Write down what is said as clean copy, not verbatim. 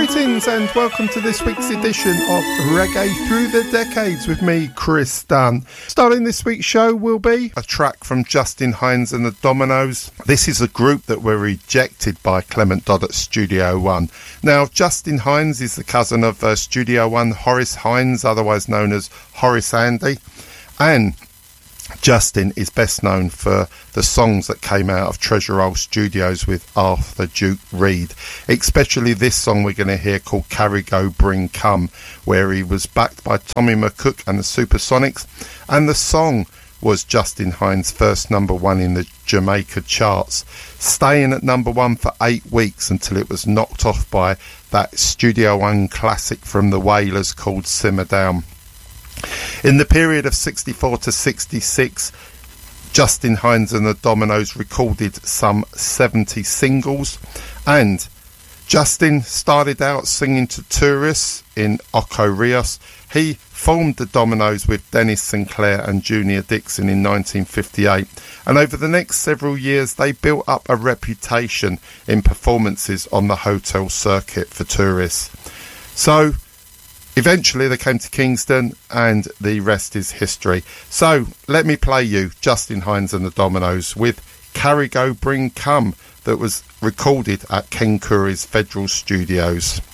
Greetings and welcome to this week's edition of Reggae Through the Decades with me, Chris Dunn. Starting this week's show will be a track from Justin Hinds and the Dominoes. This is a group that were rejected by Clement Dodd at Studio One. Now, Justin Hinds is the cousin of Studio One Horace Hinds, otherwise known as Horace Andy, and Justin is best known for the songs that came out of Treasure Isle Studios with Arthur Duke Reid, especially this song we're going to hear called Carry Go Bring Come, where he was backed by Tommy McCook and the Supersonics, and the song was Justin Hinds' first #1 in the Jamaica charts, staying at #1 for 8 weeks until it was knocked off by that Studio One classic from the Wailers called Simmer Down. In the period of 64 to 66, Justin Hinds and the Dominoes recorded some 70 singles, and Justin started out singing to tourists in Ocho Rios. He formed the Dominoes with Dennis Sinclair and Junior Dixon in 1958, and over the next several years they built up a reputation in performances on the hotel circuit for tourists. So eventually they came to Kingston and the rest is history. So let me play you Justin Hinds and the Dominoes with Carry Go Bring Come, that was recorded at Ken Curry's Federal Studios.